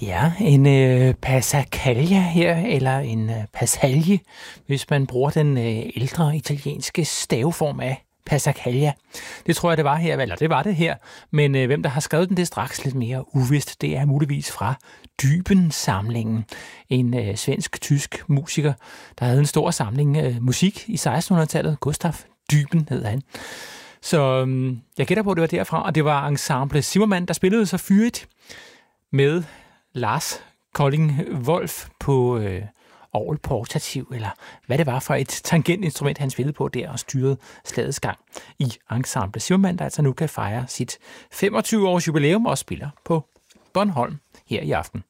Ja, en passacaglia her, eller en passaglie, hvis man bruger den ældre italienske staveform af passacaglia. Det tror jeg, det var her, eller det var det her, men hvem der har skrevet den, det er straks lidt mere uvist. Det er muligvis fra Dyben-samlingen, en svensk-tysk musiker, der havde en stor samling musik i 1600-tallet. Gustav Dyben hed han. Så jeg gætter på, at det var derfra, og det var Ensemble Zimmermann, der spillede så fyrigt med Lars Kolding Wolf på orgel portativ, eller hvad det var for et tangentinstrument, han spillede på der og styrede slagets gang i Ensemble Zimmermann, der altså nu kan fejre sit 25-års jubilæum og spiller på Bornholm her i aften.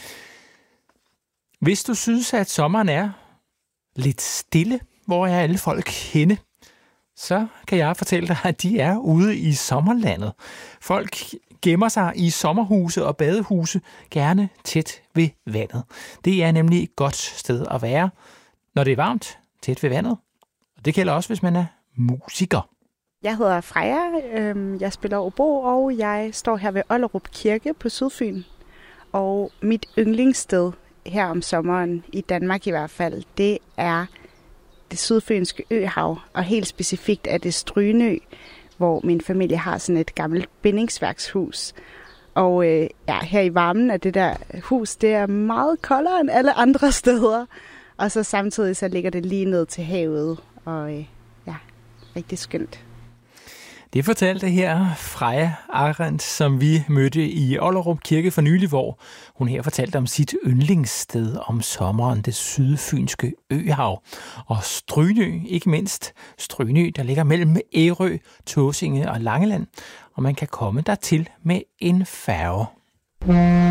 Hvis du synes, at sommeren er lidt stille, hvor er alle folk henne, så kan jeg fortælle dig, at de er ude i sommerlandet. Folk gemmer sig i sommerhuse og badehuse, gerne tæt ved vandet. Det er nemlig et godt sted at være, når det er varmt, tæt ved vandet. Og det gælder også, hvis man er musiker. Jeg hedder Freja, jeg spiller obo, og jeg står her ved Ollerup Kirke på Sydfyn. Og mit yndlingssted her om sommeren, i Danmark i hvert fald, det er det sydfynske øhav, og helt specifikt er det Strynø, hvor min familie har sådan et gammelt bindingsværkshus. Og her i varmen af det der hus, det er meget koldere end alle andre steder. Og så samtidig så ligger det lige ned til havet, og rigtig skønt. Det fortalte her Freja Arendt, som vi mødte i Ollerup Kirke for nylig, hvor hun her fortalte om sit yndlingssted om sommeren, det sydfynske øhav. Og Strynø, ikke mindst. Strynø, der ligger mellem Ærø, Tåsinge og Langeland, og man kan komme dertil med en færge.